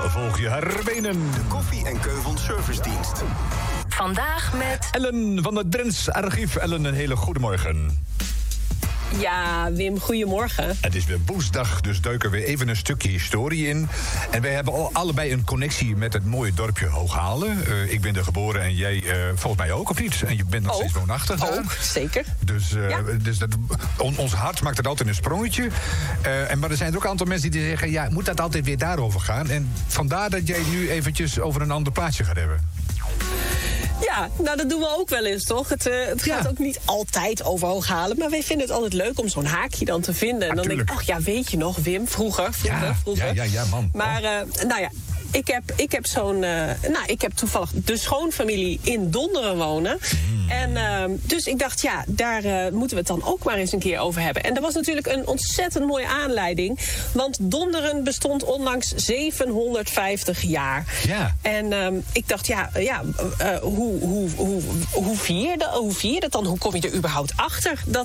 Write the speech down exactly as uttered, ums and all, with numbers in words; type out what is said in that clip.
volg je haar benen. De Koffie en Keuvels Servicedienst. Vandaag met Ellen van het Drents Archief. Ellen, een hele goede morgen. Ja, Wim, goedemorgen. Het is weer woensdag, dus duiken we even een stukje historie in. En wij hebben al allebei een connectie met het mooie dorpje Hooghalen. Uh, ik ben er geboren en jij uh, volgens mij ook, of niet? En je bent nog ook, steeds woonachtig daar. Ook, zeker. Dus, uh, ja. dus dat, on, ons hart maakt het altijd een sprongetje. Uh, en, maar er zijn er ook een aantal mensen die zeggen... ja, moet dat altijd weer daarover gaan? En vandaar dat jij nu eventjes over een ander plaatje gaat hebben. Ja, nou dat doen we ook wel eens, toch? Het, uh, het gaat ja. ook niet altijd over Hooghalen, maar wij vinden het altijd leuk om zo'n haakje dan te vinden. En dan denk ik, ach ja, weet je nog, Wim, vroeger, vroeger, ja, vroeger. Ja, ja, ja, man. Maar, uh, nou ja, ik heb, ik heb zo'n, uh, nou, ik heb toevallig de schoonfamilie in Donderen wonen. Mm. En uh, dus ik dacht, ja, daar uh, moeten we het dan ook maar eens een keer over hebben. En dat was natuurlijk een ontzettend mooie aanleiding, want Donderen bestond onlangs zevenhonderdvijftig jaar. Ja. En uh, ik dacht, ja, ja uh, hoe, hoe, hoe, hoe, vier je dat, hoe vier je dat dan? Hoe kom je er überhaupt achter dat